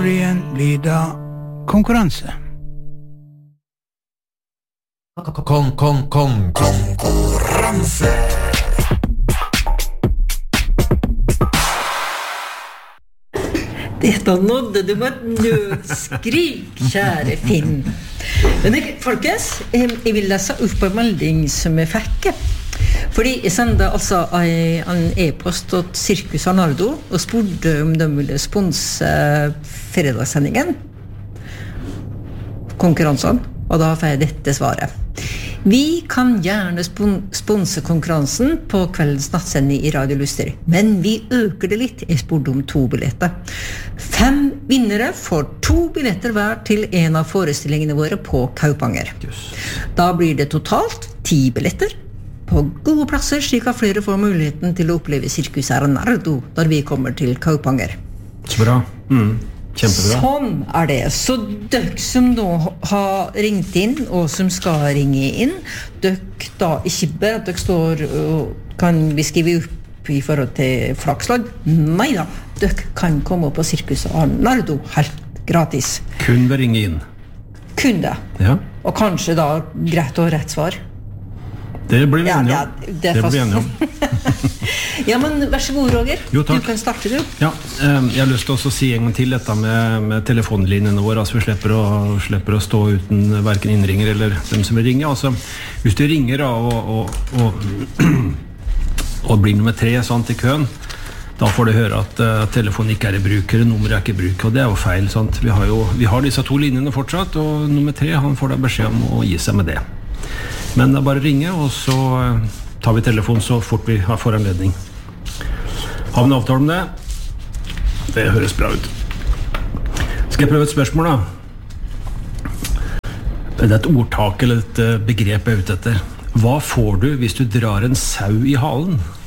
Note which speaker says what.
Speaker 1: Igjen blir da konkurranse.
Speaker 2: Konkurranse.
Speaker 3: Dette nådde du med et nødskrik, kjære Finn. Men folkens, jeg vil lese opp en melding som jeg fikk. Fordi jeg sendte altså en e-post til Circus Arnardo og spurte om de ville sponse fredagssendingen, konkurransen, og da får jeg dette svaret. Vi kan gjerne sponse konkurransen på kveldens nattsending I Radio Luster, men vi øker det litt. Jeg spurte om 2 billetter. 5 vinnere får 2 billetter hver til en av forestillingene våre på Kaupanger. Da blir det totalt 10 billetter på gode plasser, slik at flere får muligheten til å oppleve Circus Arnardo når vi kommer til Kaupanger.
Speaker 4: Så bra. Kjempebra.
Speaker 3: Sånn det. Så dere som nå har ringt inn, og som skal ringe inn, dere da ikke bare at dere står og kan vi skrive opp I forhold til flakslag. Neida, dere kan komme på Circus Arnardo helt gratis.
Speaker 4: Kun ved ringe inn.
Speaker 3: Kun det.
Speaker 4: Ja.
Speaker 3: Og kanskje da greit å ha rett svar.
Speaker 4: Det blir vi enige om.
Speaker 3: Det blir vi enige om. Ja, men vær så god, Roger.
Speaker 4: Jo, takk.
Speaker 3: Du kan starte, du.
Speaker 4: Ja, jeg har lyst til å si en gang til dette med telefonlinjene våre, altså vi slipper å stå uten hverken innringer eller dem som vil ringe. Altså, hvis du ringer og blir nummer 3 sant, I køen, da får du høre at telefonen ikke I bruk, eller nummeret ikke I bruk, og det jo feil. Sant? Vi har disse 2 linjene fortsatt, og nummer 3, han får da beskjed om å gi seg med det. Men det bare ringe, og så tar vi telefon så fort vi har foranledning. Har vi en avtale om det? Det høres bra ut. Skal jeg prøve et spørsmål da? Det et ordtak eller et begrep jeg ute etter. Hva får du hvis du drar en sau I halen?